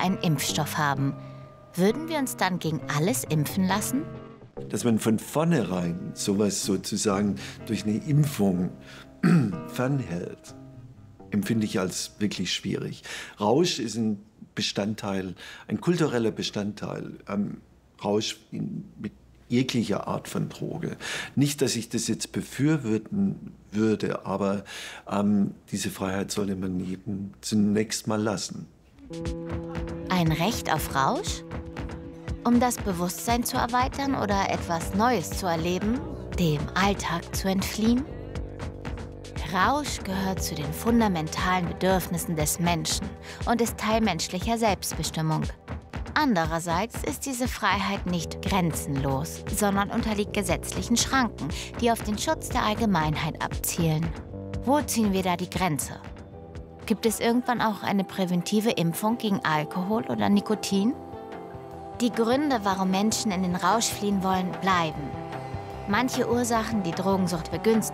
einen Impfstoff haben. Würden wir uns dann gegen alles impfen lassen? Dass man von vornherein sowas sozusagen durch eine Impfung fernhält, empfinde ich als wirklich schwierig. Rausch ist ein Bestandteil, ein kultureller Bestandteil. Rausch mit jeglicher Art von Droge. Nicht, dass ich das jetzt befürworten würde, aber diese Freiheit sollte man jedem zunächst mal lassen. Ein Recht auf Rausch? Um das Bewusstsein zu erweitern oder etwas Neues zu erleben, dem Alltag zu entfliehen? Rausch gehört zu den fundamentalen Bedürfnissen des Menschen und ist Teil menschlicher Selbstbestimmung. Andererseits ist diese Freiheit nicht grenzenlos, sondern unterliegt gesetzlichen Schranken, die auf den Schutz der Allgemeinheit abzielen. Wo ziehen wir da die Grenze? Gibt es irgendwann auch eine präventive Impfung gegen Alkohol oder Nikotin? Die Gründe, warum Menschen in den Rausch fliehen wollen, bleiben. Manche Ursachen, die Drogensucht begünstigen,